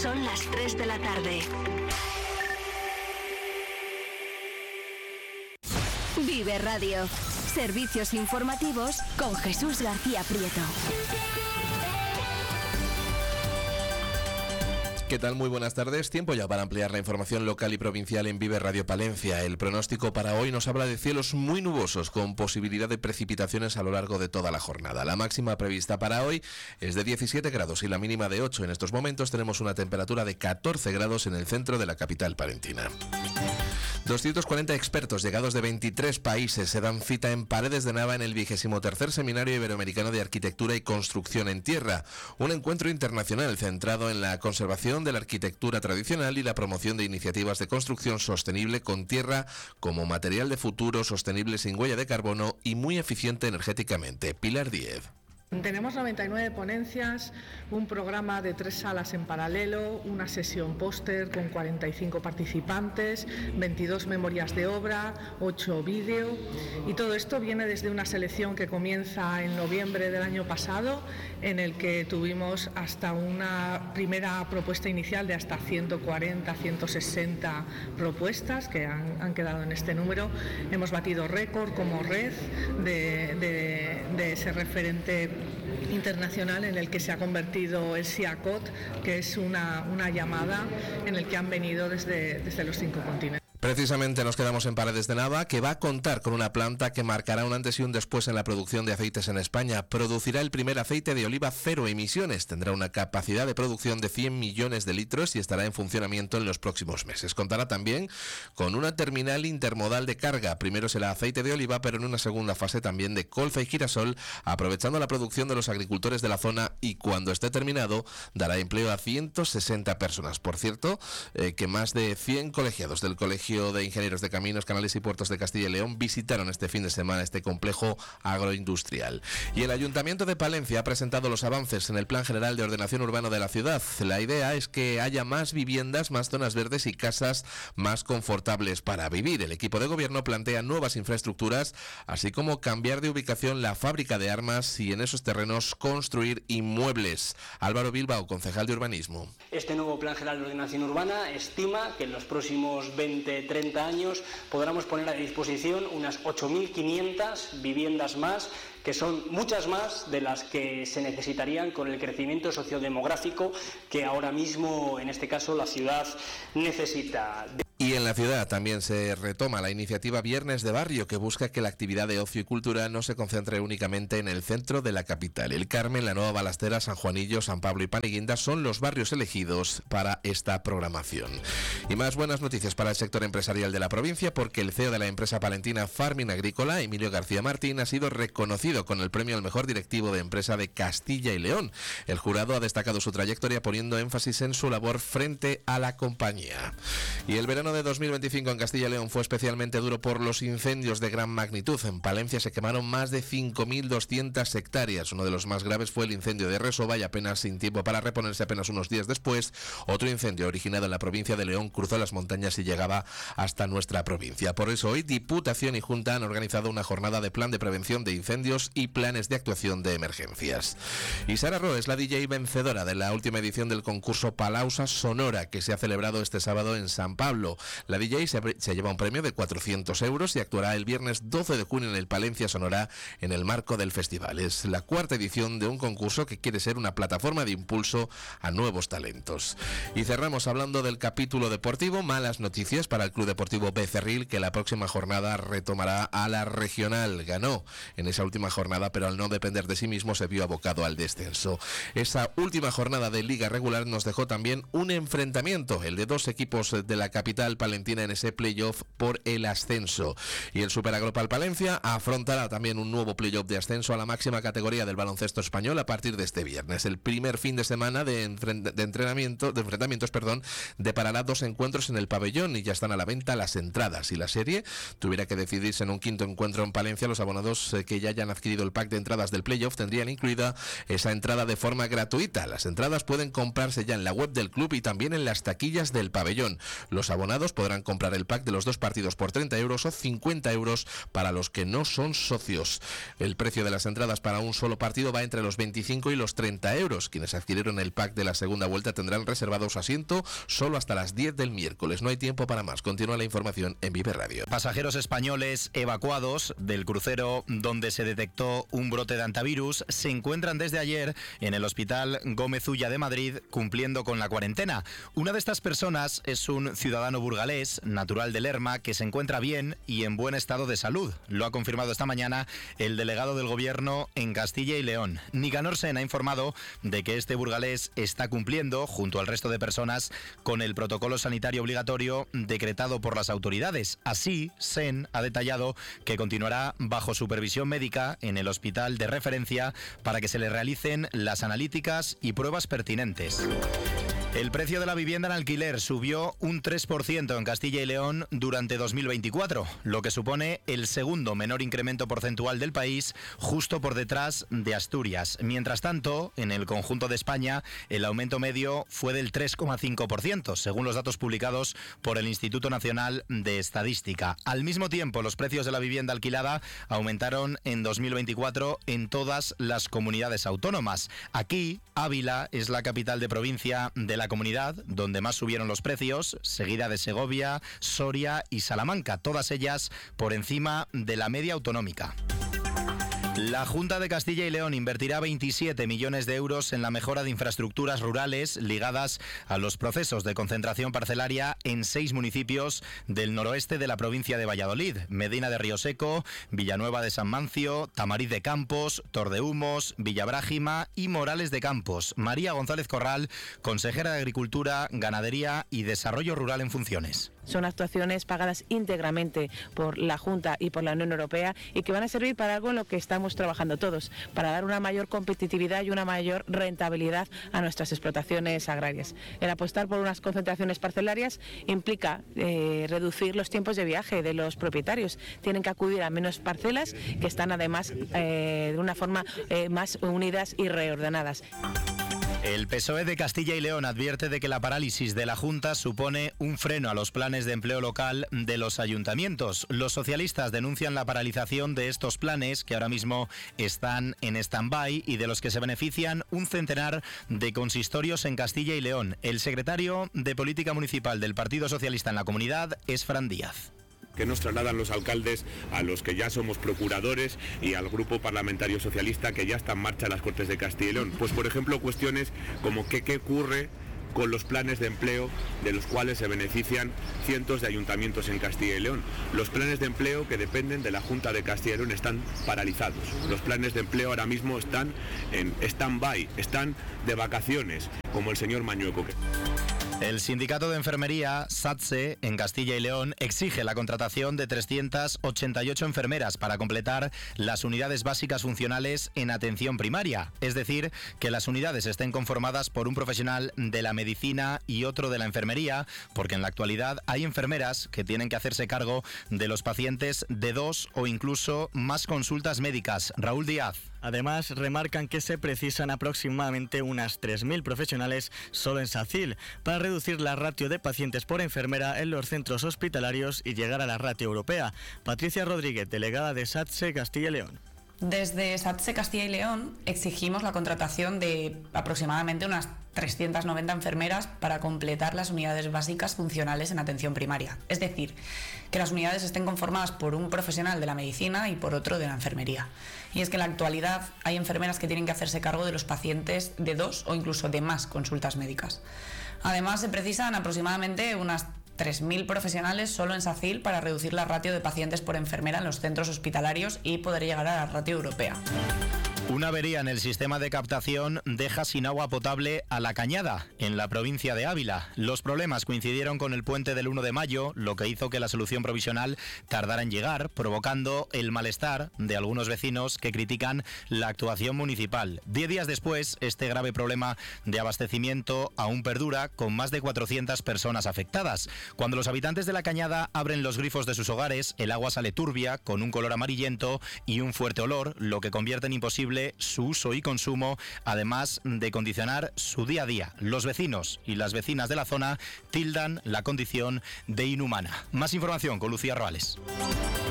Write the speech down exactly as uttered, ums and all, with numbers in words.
Son las tres de la tarde. Vive Radio. Servicios informativos con Jesús García Prieto. ¿Qué tal? Muy buenas tardes. Tiempo ya para ampliar la información local y provincial en Vive Radio Palencia. El pronóstico para hoy nos habla de cielos muy nubosos con posibilidad de precipitaciones a lo largo de toda la jornada. La máxima prevista para hoy es de diecisiete grados y la mínima de ocho. En estos momentos tenemos una temperatura de catorce grados en el centro de la capital palentina. doscientos cuarenta expertos llegados de veintitrés países se dan cita en Paredes de Nava en el vigésimo tercer Seminario Iberoamericano de Arquitectura y Construcción en Tierra, un encuentro internacional centrado en la conservación de la arquitectura tradicional y la promoción de iniciativas de construcción sostenible con tierra como material de futuro, sostenible sin huella de carbono y muy eficiente energéticamente. Pilar Díez. Tenemos noventa y nueve ponencias, un programa de tres salas en paralelo, una sesión póster con cuarenta y cinco participantes, veintidós memorias de obra, ocho vídeo, y todo esto viene desde una selección que comienza en noviembre del año pasado, en el que tuvimos hasta una primera propuesta inicial de hasta ciento cuarenta, ciento sesenta propuestas que han, han quedado en este número. Hemos batido récord como red de, de, de ese referente internacional en el que se ha convertido el SIACOT, que es una, una llamada en el que han venido desde, desde los cinco continentes. Precisamente nos quedamos en Paredes de Nava, que va a contar con una planta que marcará un antes y un después en la producción de aceites en España. Producirá el primer aceite de oliva cero emisiones. Tendrá una capacidad de producción de cien millones de litros y estará en funcionamiento en los próximos meses. Contará también con una terminal intermodal de carga. Primero será aceite de oliva, pero en una segunda fase también de colza y girasol, aprovechando la producción de los agricultores de la zona, y cuando esté terminado dará empleo a ciento sesenta personas. Por cierto, eh, que más de cien colegiados del Colegio de Ingenieros de Caminos, Canales y Puertos de Castilla y León visitaron este fin de semana este complejo agroindustrial. Y el Ayuntamiento de Palencia ha presentado los avances en el Plan General de Ordenación Urbana de la ciudad. La idea es que haya más viviendas, más zonas verdes y casas más confortables para vivir. El equipo de gobierno plantea nuevas infraestructuras, así como cambiar de ubicación la fábrica de armas y en esos terrenos construir inmuebles. Álvaro Bilbao, concejal de Urbanismo. Este nuevo Plan General de Ordenación Urbana estima que en los próximos veinte treinta años podremos poner a disposición unas ocho mil quinientas viviendas más, que son muchas más de las que se necesitarían con el crecimiento sociodemográfico que ahora mismo, en este caso, la ciudad necesita. Y en la ciudad también se retoma la iniciativa Viernes de Barrio, que busca que la actividad de ocio y cultura no se concentre únicamente en el centro de la capital. El Carmen, la Nueva Balastera, San Juanillo, San Pablo y Paneguinda son los barrios elegidos para esta programación. Y más buenas noticias para el sector empresarial de la provincia, porque el C E O de la empresa palentina Farming Agrícola, Emilio García Martín, ha sido reconocido con el premio al mejor directivo de empresa de Castilla y León. El jurado ha destacado su trayectoria poniendo énfasis en su labor frente a la compañía. Y el verano de dos mil veinticinco en Castilla y León fue especialmente duro por los incendios de gran magnitud. En Palencia se quemaron más de cinco mil doscientas hectáreas. Uno de los más graves fue el incendio de Resova, y apenas sin tiempo para reponerse, apenas unos días después, otro incendio originado en la provincia de León cruzó las montañas y llegaba hasta nuestra provincia. Por eso hoy Diputación y Junta han organizado una jornada de plan de prevención de incendios y planes de actuación de emergencias. Y Sara Ro es la D J vencedora de la última edición del concurso Palausa Sonora, que se ha celebrado este sábado en San Pablo. La D J se, se lleva un premio de cuatrocientos euros y actuará el viernes doce de junio en el Palencia Sonora en el marco del festival. Es la cuarta edición de un concurso que quiere ser una plataforma de impulso a nuevos talentos. Y cerramos hablando del capítulo deportivo. Malas noticias para el Club Deportivo Becerril, que la próxima jornada retomará a la regional. Ganó en esa última jornada, pero al no depender de sí mismo se vio abocado al descenso. Esa última jornada de liga regular nos dejó también un enfrentamiento, el de dos equipos de la capital palentina en ese playoff por el ascenso. Y el Superagropal Palencia afrontará también un nuevo playoff de ascenso a la máxima categoría del baloncesto español a partir de este viernes. El primer fin de semana de, enfren- de entrenamiento, de enfrentamientos, perdón, deparará dos encuentros en el pabellón y ya están a la venta las entradas. Si la serie tuviera que decidirse en un quinto encuentro en Palencia, los abonados eh, que ya hayan adquirido el pack de entradas del playoff tendrían incluida esa entrada de forma gratuita. Las entradas pueden comprarse ya en la web del club y también en las taquillas del pabellón. Los abonados afiliados podrán comprar el pack de los dos partidos por treinta euros o cincuenta euros para los que no son socios. El precio de las entradas para un solo partido va entre los veinticinco y los treinta euros. Quienes adquirieron el pack de la segunda vuelta tendrán reservados asiento solo hasta las diez del miércoles. No hay tiempo para más. Continúa la información en Vive Radio. Pasajeros españoles evacuados del crucero donde se detectó un brote de antivirus se encuentran desde ayer en el Hospital Gómez Ulla de Madrid cumpliendo con la cuarentena. Una de estas personas es un ciudadano burgalés, natural de Lerma, que se encuentra bien y en buen estado de salud. Lo ha confirmado esta mañana el delegado del Gobierno en Castilla y León. Nicanor Sen ha informado de que este burgalés está cumpliendo, junto al resto de personas, con el protocolo sanitario obligatorio decretado por las autoridades. Así, Sen ha detallado que continuará bajo supervisión médica en el hospital de referencia para que se le realicen las analíticas y pruebas pertinentes. El precio de la vivienda en alquiler subió un tres por ciento en Castilla y León durante dos mil veinticuatro, lo que supone el segundo menor incremento porcentual del país, justo por detrás de Asturias. Mientras tanto, en el conjunto de España, el aumento medio fue del tres coma cinco por ciento, según los datos publicados por el Instituto Nacional de Estadística. Al mismo tiempo, los precios de la vivienda alquilada aumentaron en dos mil veinticuatro en todas las comunidades autónomas. Aquí, Ávila es la capital de provincia de la la comunidad donde más subieron los precios, seguida de Segovia, Soria y Salamanca, todas ellas por encima de la media autonómica. La Junta de Castilla y León invertirá veintisiete millones de euros en la mejora de infraestructuras rurales ligadas a los procesos de concentración parcelaria en seis municipios del noroeste de la provincia de Valladolid: Medina de Rioseco, Villanueva de San Mancio, Tamariz de Campos, Tordehumos, Villabrágima y Morales de Campos. María González Corral, consejera de Agricultura, Ganadería y Desarrollo Rural en funciones. Son actuaciones pagadas íntegramente por la Junta y por la Unión Europea y que van a servir para algo en lo que estamos trabajando todos, para dar una mayor competitividad y una mayor rentabilidad a nuestras explotaciones agrarias. El apostar por unas concentraciones parcelarias implica eh, reducir los tiempos de viaje de los propietarios. Tienen que acudir a menos parcelas que están además eh, de una forma eh, más unidas y reordenadas. El P S O E de Castilla y León advierte de que la parálisis de la Junta supone un freno a los planes de empleo local de los ayuntamientos. Los socialistas denuncian la paralización de estos planes, que ahora mismo están en stand-by y de los que se benefician un centenar de consistorios en Castilla y León. El secretario de Política Municipal del Partido Socialista en la comunidad es Fran Díaz. Que nos trasladan los alcaldes, a los que ya somos procuradores, y al Grupo Parlamentario Socialista, que ya está en marcha en las Cortes de Castilla y León. Pues por ejemplo cuestiones como que, qué ocurre con los planes de empleo de los cuales se benefician cientos de ayuntamientos en Castilla y León. Los planes de empleo que dependen de la Junta de Castilla y León están paralizados. Los planes de empleo ahora mismo están en stand-by, están de vacaciones, como el señor Mañueco. El sindicato de enfermería, SATSE, en Castilla y León, exige la contratación de trescientas ochenta y ocho enfermeras para completar las unidades básicas funcionales en atención primaria. Es decir, que las unidades estén conformadas por un profesional de la medicina y otro de la enfermería, porque en la actualidad hay enfermeras que tienen que hacerse cargo de los pacientes de dos o incluso más consultas médicas. Raúl Díaz. Además, remarcan que se precisan aproximadamente unas tres mil profesionales solo en SACIL para reducir la ratio de pacientes por enfermera en los centros hospitalarios y llegar a la ratio europea. Patricia Rodríguez, delegada de SATSE Castilla y León. Desde SATSE Castilla y León exigimos la contratación de aproximadamente unas trescientas noventa enfermeras para completar las unidades básicas funcionales en atención primaria. Es decir, que las unidades estén conformadas por un profesional de la medicina y por otro de la enfermería. Y es que en la actualidad hay enfermeras que tienen que hacerse cargo de los pacientes de dos o incluso de más consultas médicas. Además, se precisan aproximadamente unas tres mil profesionales solo en SACIL para reducir la ratio de pacientes por enfermera en los centros hospitalarios y poder llegar a la ratio europea. Una avería en el sistema de captación deja sin agua potable a La Cañada, en la provincia de Ávila. Los problemas coincidieron con el puente del uno de mayo, lo que hizo que la solución provisional tardara en llegar, provocando el malestar de algunos vecinos que critican la actuación municipal. Diez días después, este grave problema de abastecimiento aún perdura, con más de cuatrocientas personas afectadas. Cuando los habitantes de La Cañada abren los grifos de sus hogares, el agua sale turbia, con un color amarillento y un fuerte olor, lo que convierte en imposible inviable su uso y consumo, además de condicionar su día a día. Los vecinos y las vecinas de la zona tildan la condición de inhumana. Más información con Lucía Roales.